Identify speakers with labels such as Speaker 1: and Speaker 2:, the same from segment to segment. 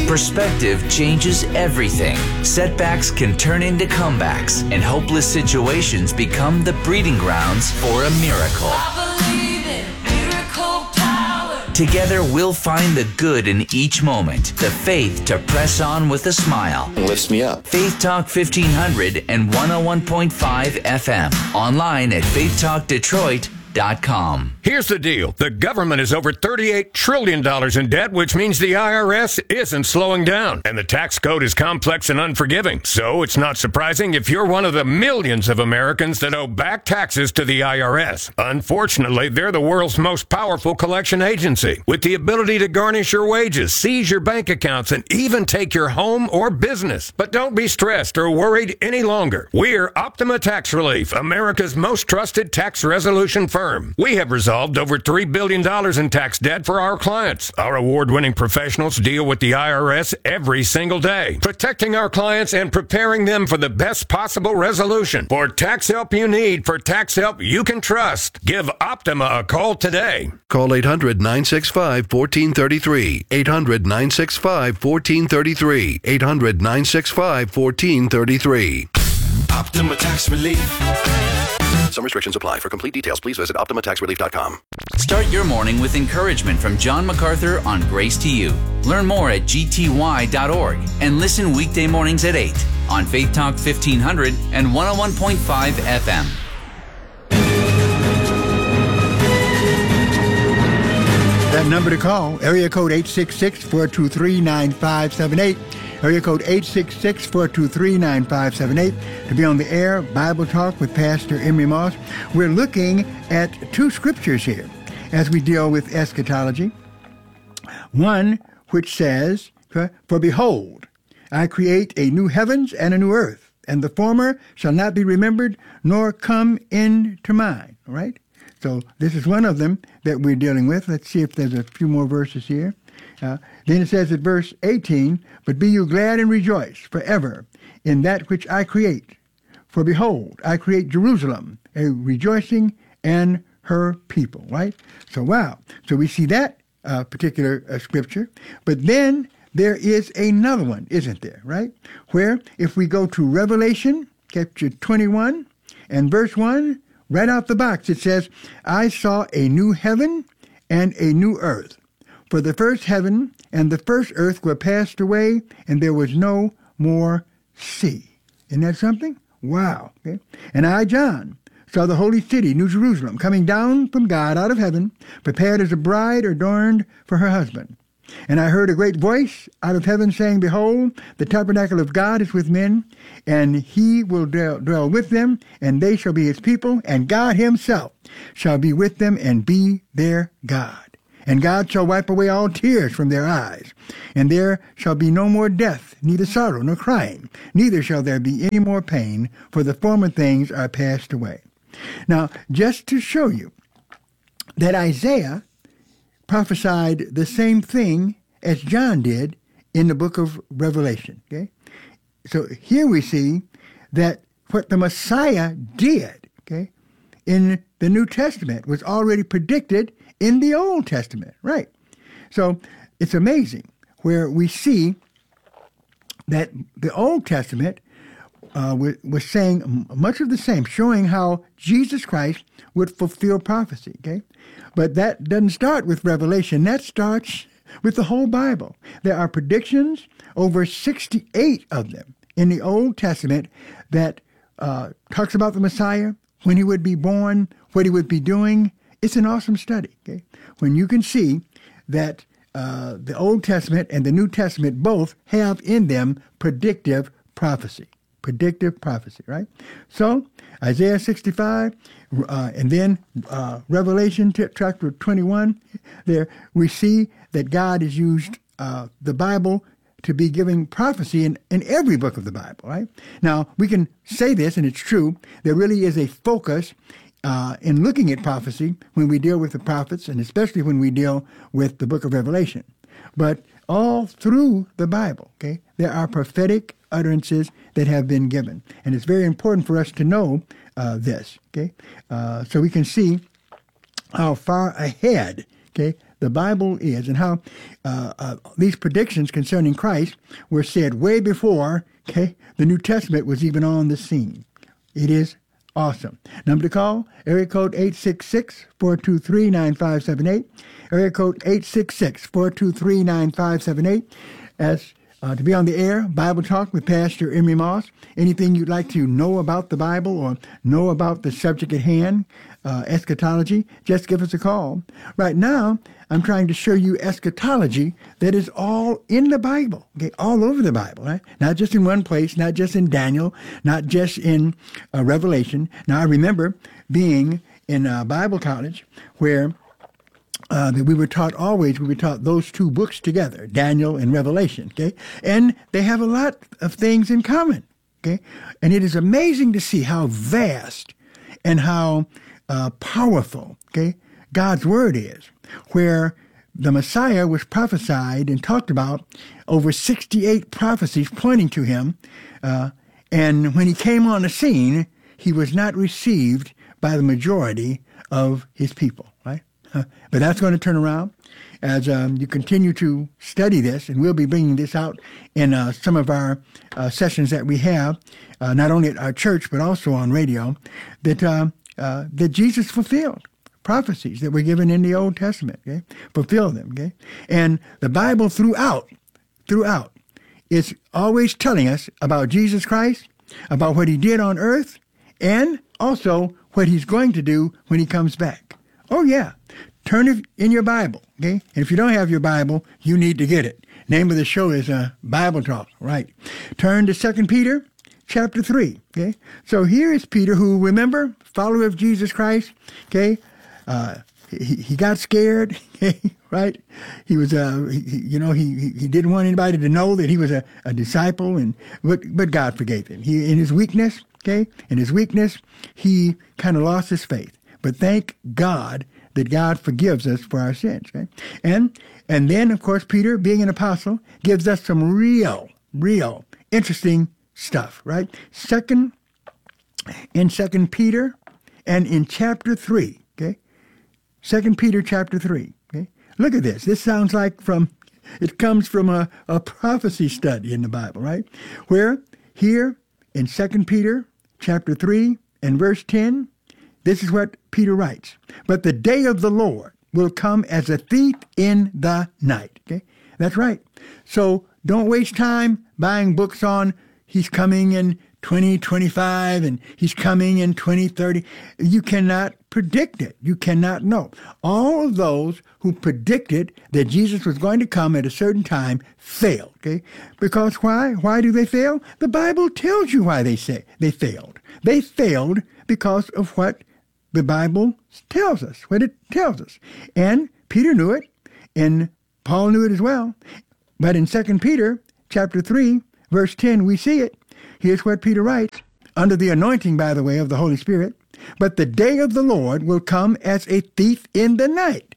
Speaker 1: Perspective changes everything. Setbacks can turn into comebacks, and hopeless situations become the breeding grounds for a miracle.
Speaker 2: I believe in miracle power.
Speaker 1: Together, we'll find the good in each moment, the faith to press on with a smile.
Speaker 3: It lifts me up.
Speaker 1: Faith Talk 1500 and 101.5 FM. Online at faithtalkdetroit.com.
Speaker 4: Here's the deal. The government is over $38 trillion in debt, which means the IRS isn't slowing down. And the tax code is complex and unforgiving. So it's not surprising if you're one of the millions of Americans that owe back taxes to the IRS. Unfortunately, they're the world's most powerful collection agency, with the ability to garnish your wages, seize your bank accounts, and even take your home or business. But don't be stressed or worried any longer. We're Optima Tax Relief, America's most trusted tax resolution firm. We have resolved over $3 billion in tax debt for our clients. Our award-winning professionals deal with the IRS every single day, protecting our clients and preparing them for the best possible resolution. For tax help you need, for tax help you can trust, give Optima a call today.
Speaker 5: Call 800-965-1433. 800-965-1433. 800-965-1433.
Speaker 6: Optima Tax Relief.
Speaker 5: Some restrictions apply. For complete details, please visit OptimaTaxRelief.com.
Speaker 1: Start your morning with encouragement from John MacArthur on Grace to You. Learn more at gty.org and listen weekday mornings at 8 on Faith Talk 1500 and 101.5 FM.
Speaker 7: That number to call, area code 866-423-9578. Area code 866-423-9578 to be on the air, Bible Talk with Pastor Emery Moss. We're looking at two scriptures here as we deal with eschatology. One which says, "For behold, I create a new heavens and a new earth, and the former shall not be remembered, nor come into mind." All right? So this is one of them that we're dealing with. Let's see if there's a few more verses here. Then it says at verse 18, "But be you glad and rejoice forever in that which I create. For behold, I create Jerusalem, a rejoicing, and her people." Right? So, wow. So we see that particular scripture. But then there is another one, isn't there? Right? Where if we go to Revelation, chapter 21, and verse 1, right out the box, it says, "I saw a new heaven and a new earth. For the first heaven and the first earth were passed away, and there was no more sea." Isn't that something? Wow. Okay. "And I, John, saw the holy city, New Jerusalem, coming down from God out of heaven, prepared as a bride adorned for her husband. And I heard a great voice out of heaven saying, Behold, the tabernacle of God is with men, and he will dwell with them, and they shall be his people, and God himself shall be with them and be their God. And God shall wipe away all tears from their eyes, and there shall be no more death, neither sorrow nor crying, neither shall there be any more pain, for the former things are passed away." Now, just to show you that Isaiah prophesied the same thing as John did in the book of Revelation. Okay, so here we see that what the Messiah did, okay, in the New Testament was already predicted in the Old Testament, right? So it's amazing where we see that the Old Testament was saying much of the same, showing how Jesus Christ would fulfill prophecy, okay? But that doesn't start with Revelation. That starts with the whole Bible. There are predictions, over 68 of them in the Old Testament, that talks about the Messiah, when he would be born, what he would be doing. It's an awesome study, okay? When you can see that the Old Testament and the New Testament both have in them predictive prophecy. Predictive prophecy, right? So, Isaiah 65, and then Revelation chapter 21, there we see that God has used the Bible to be giving prophecy in every book of the Bible, right? Now, we can say this, and it's true, there really is a focus in looking at prophecy when we deal with the prophets, and especially when we deal with the book of Revelation. But all through the Bible, okay, there are prophetic utterances that have been given. And it's very important for us to know this, okay? So we can see how far ahead, okay, the Bible is and how these predictions concerning Christ were said way before, the New Testament was even on the scene. It is awesome. Number to call, area code 866-423-9578. Area code 866-423-9578. As to be on the air, Bible Talk with Pastor Emery Moss. Anything you'd like to know about the Bible or know about the subject at hand, eschatology, just give us a call. Right now, I'm trying to show you eschatology that is all in the Bible, all over the Bible, right? Not just in one place, not just in Daniel, not just in Revelation. Now, I remember being in Bible college where we were taught those two books together, Daniel and Revelation, and they have a lot of things in common, and it is amazing to see how vast and how powerful, God's Word is, where the Messiah was prophesied and talked about, over 68 prophecies pointing to him, and when he came on the scene, he was not received by the majority of his people, right? But that's going to turn around as you continue to study this, and we'll be bringing this out in some of our sessions that we have, not only at our church but also on radio, that Jesus fulfilled prophecies that were given in the Old Testament, fulfilled them, and the Bible throughout is always telling us about Jesus Christ, about what he did on earth, and also what he's going to do when he comes back. Oh, yeah. Turn it in your Bible, and if you don't have your Bible, you need to get it. Name of the show is Bible Talk, right? Turn to 2 Peter chapter 3, So here is Peter, who, remember, follower of Jesus Christ, he got scared, right? He was, he didn't want anybody to know that he was a disciple, but God forgave him. In his weakness, he kind of lost his faith. But thank God that God forgives us for our sins. And then, of course, Peter, being an apostle, gives us some real interesting stuff, right? In 2 Peter and in chapter 3, 2 Peter chapter 3, Look at this. This sounds like it comes from a prophecy study in the Bible, right? Where here in 2 Peter chapter 3 and verse 10, this is what Peter writes. But the day of the Lord will come as a thief in the night. That's right. So don't waste time buying books on he's coming in 2025 and he's coming in 2030. You cannot predict it. You cannot know. All of those who predicted that Jesus was going to come at a certain time failed. Because why? Why do they fail? The Bible tells you why they failed. They failed because of what the Bible tells us, what it tells us. And Peter knew it, and Paul knew it as well. But in 2 Peter chapter 3, verse 10, we see it. Here's what Peter writes, under the anointing, by the way, of the Holy Spirit. But the day of the Lord will come as a thief in the night.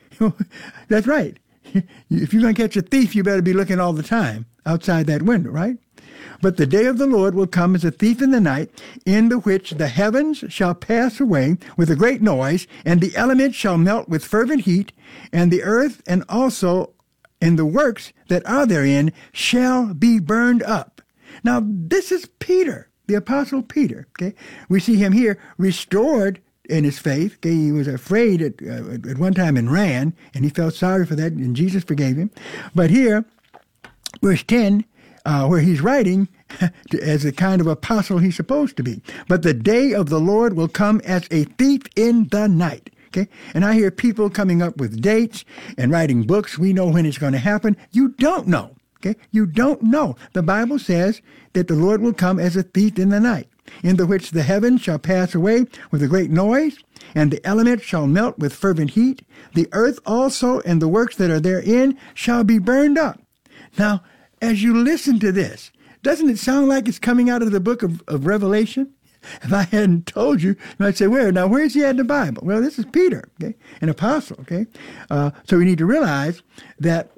Speaker 7: That's right. If you're going to catch a thief, you better be looking all the time outside that window, right? But the day of the Lord will come as a thief in the night, in the which the heavens shall pass away with a great noise, and the elements shall melt with fervent heat, and the earth and also and the works that are therein shall be burned up. Now, this is Peter, the Apostle Peter. We see him here restored in his faith. He was afraid at one time and ran, and he felt sorry for that, and Jesus forgave him. But here, verse 10, where he's writing as the kind of apostle he's supposed to be. But the day of the Lord will come as a thief in the night. And I hear people coming up with dates and writing books. We know when it's going to happen. You don't know. You don't know. The Bible says that the Lord will come as a thief in the night, in the which the heavens shall pass away with a great noise, and the elements shall melt with fervent heat. The earth also and the works that are therein shall be burned up. Now, as you listen to this, doesn't it sound like it's coming out of the book of Revelation? If I hadn't told you, I'd say, where? Now, where's he at in the Bible? Well, this is Peter, an apostle, So we need to realize that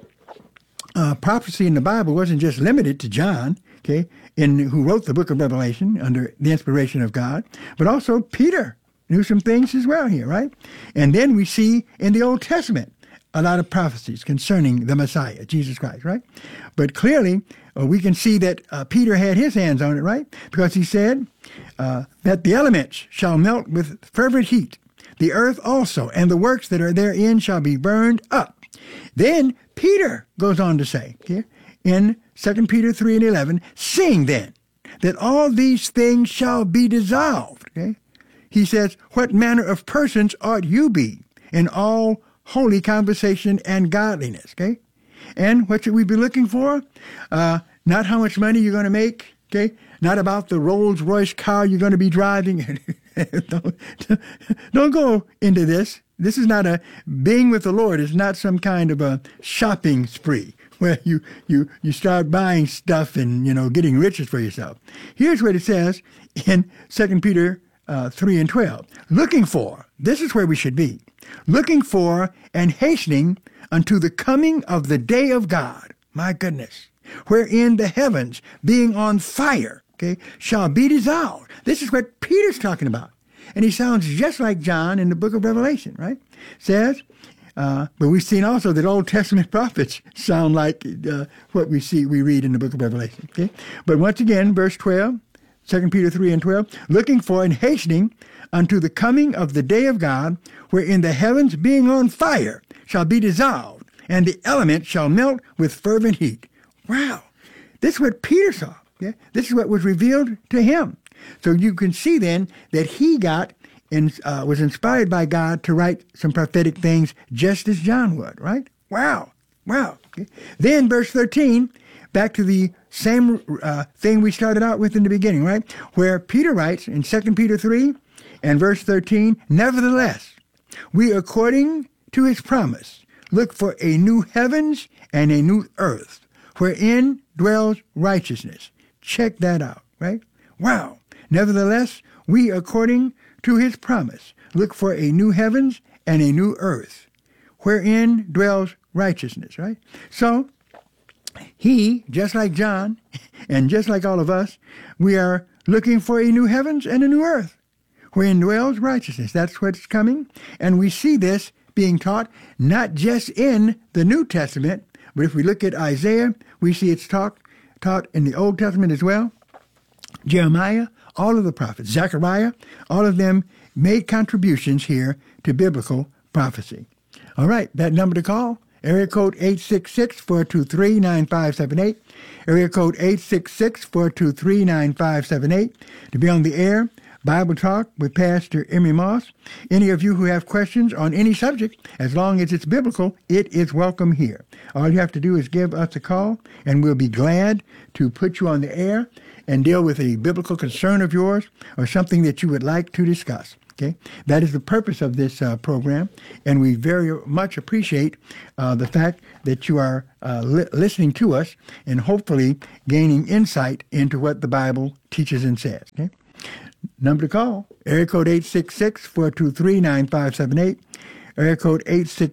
Speaker 7: prophecy in the Bible wasn't just limited to John, who wrote the book of Revelation under the inspiration of God, but also Peter knew some things as well here, right? And then we see in the Old Testament a lot of prophecies concerning the Messiah, Jesus Christ, right? But clearly, we can see that Peter had his hands on it, right? Because he said that the elements shall melt with fervent heat, the earth also, and the works that are therein shall be burned up. Then Peter goes on to say, here in 2 Peter 3:11, seeing then that all these things shall be dissolved, okay? He says, what manner of persons ought you be in all holy conversation and godliness, okay? And what should we be looking for? Not how much money you're going to make, okay? Not about the Rolls Royce car you're going to be driving. Don't go into this. This is not being with the Lord is not some kind of a shopping spree where you start buying stuff and, getting riches for yourself. Here's what it says in 2 Peter 3:12. Looking for, this is where we should be, looking for and hastening unto the coming of the day of God, my goodness, wherein the heavens, being on fire, okay, shall be dissolved. This is what Peter's talking about. And he sounds just like John in the book of Revelation, right? Says, but we've seen also that Old Testament prophets sound like what we read in the book of Revelation, okay? But once again, verse 12, 2 Peter 3:12, looking for and hastening unto the coming of the day of God, wherein the heavens being on fire shall be dissolved, and the elements shall melt with fervent heat. Wow. This is what Peter saw. Yeah? This is what was revealed to him. So you can see then that he was inspired by God to write some prophetic things just as John would, right? Wow. Okay. Then verse 13, back to the same thing we started out with in the beginning, right? Where Peter writes in 2 Peter 3 and verse 13, nevertheless, we according to his promise look for a new heavens and a new earth, wherein dwells righteousness. Check that out, right? Wow. Nevertheless, we according to his promise look for a new heavens and a new earth, wherein dwells righteousness, right? So, he, just like John, and just like all of us, we are looking for a new heavens and a new earth, wherein dwells righteousness. That's what's coming. And we see this being taught not just in the New Testament, but if we look at Isaiah, we see it's taught in the Old Testament as well. Jeremiah, all of the prophets, Zechariah, all of them made contributions here to biblical prophecy. All right, that number to call, area code 866-423-9578, area code 866-423-9578, to be on the air, Bible Talk with Pastor Emery Moss. Any of you who have questions on any subject, as long as it's biblical, it is welcome here. All you have to do is give us a call, and we'll be glad to put you on the air and deal with a biblical concern of yours or something that you would like to discuss. Okay, that is the purpose of this program, and we very much appreciate the fact that you are listening to us and hopefully gaining insight into what the Bible teaches and says. Okay. Number to call, area code 866-423-9578, area code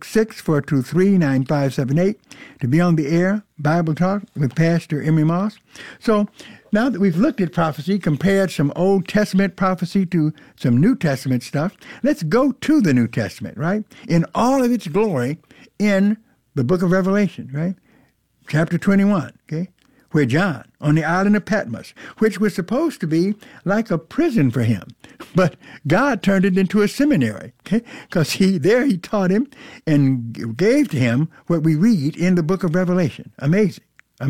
Speaker 7: 866-423-9578, to be on the air, Bible Talk with Pastor Emery Moss. So now that we've looked at prophecy, compared some Old Testament prophecy to some New Testament stuff, let's go to the New Testament, right? In all of its glory in the book of Revelation, right? Chapter 21, okay? Where John, on the island of Patmos, which was supposed to be like a prison for him, but God turned it into a seminary, okay? Because he taught him and gave to him what we read in the book of Revelation. Amazing.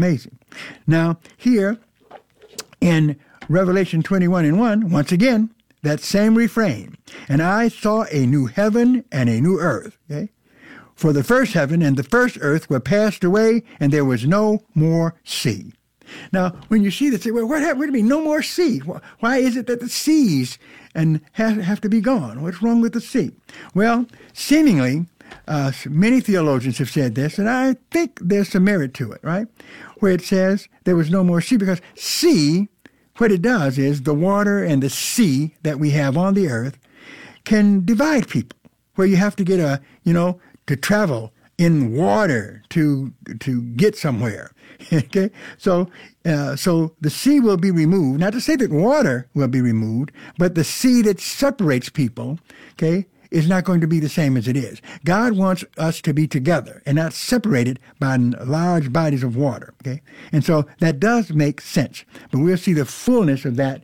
Speaker 7: Now, here in Revelation 21:1, once again, that same refrain, and I saw a new heaven and a new earth, okay? For the first heaven and the first earth were passed away, and there was no more sea. Now, when you see this, say, well, what do you mean, no more sea? Why is it that the seas have to be gone? What's wrong with the sea? Well, seemingly, many theologians have said this, and I think there's some merit to it, right? Where it says there was no more sea, because sea, what it does is the water and the sea that we have on the earth can divide people, where you have to get to travel in water to get somewhere. Okay, so the sea will be removed. Not to say that water will be removed, but the sea that separates people, okay, is not going to be the same as it is. God wants us to be together and not separated by large bodies of water. Okay, and so that does make sense. But we'll see the fullness of that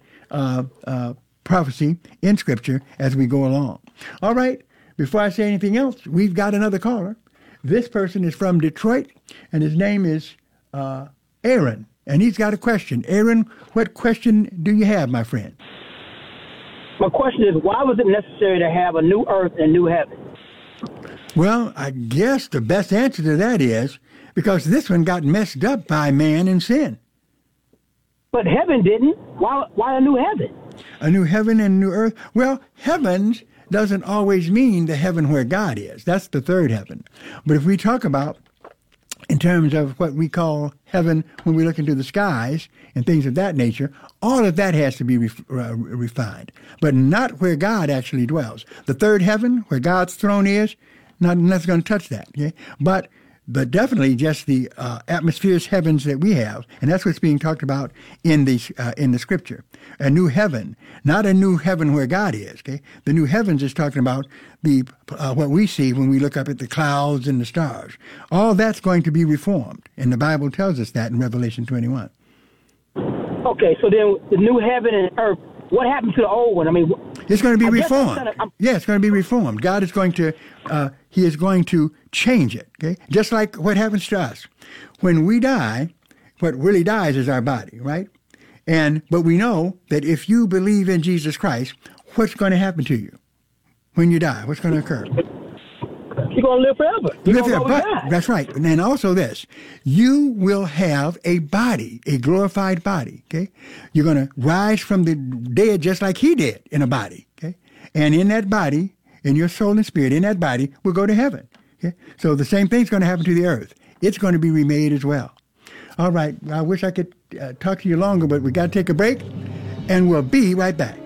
Speaker 7: prophecy in Scripture as we go along. All right. Before I say anything else, we've got another caller. This person is from Detroit, and his name is Aaron, and he's got a question. Aaron, what question do you have, my friend?
Speaker 3: My question is, why was it necessary to have a new earth and new heaven?
Speaker 7: Well, I guess the best answer to that is because this one got messed up by man and sin.
Speaker 3: But heaven didn't. Why a new heaven?
Speaker 7: A new heaven and new earth? Well, heavens doesn't always mean the heaven where God is. That's the third heaven. But if we talk about in terms of what we call heaven when we look into the skies and things of that nature, all of that has to be refined, but not where God actually dwells. The third heaven, where God's throne is, nothing's going to touch that. Okay? But definitely just the atmosphere's heavens that we have, and that's what's being talked about in the Scripture. A new heaven, not a new heaven where God is. Okay, the new heavens is talking about the what we see when we look up at the clouds and the stars. All that's going to be reformed, and the Bible tells us that in Revelation 21.
Speaker 3: Okay, so then the new heaven and earth. What happened to the old one? I mean,
Speaker 7: it's going to be reformed. Yeah, it's going to be reformed. God is going to, He is going to change it. Okay, just like what happens to us when we die. What really dies is our body, right? But we know that if you believe in Jesus Christ, what's going to happen to you when you die? What's going to occur?
Speaker 3: You're going to live forever.
Speaker 7: Live forever. That's right. And then also this, you will have a body, a glorified body, okay? You're going to rise from the dead just like He did in a body, okay? And in that body, in your soul and spirit, in that body, we'll go to heaven, okay? So the same thing's going to happen to the earth. It's going to be remade as well. All right. I wish I could talk to you longer, but we got to take a break, and we'll be right back.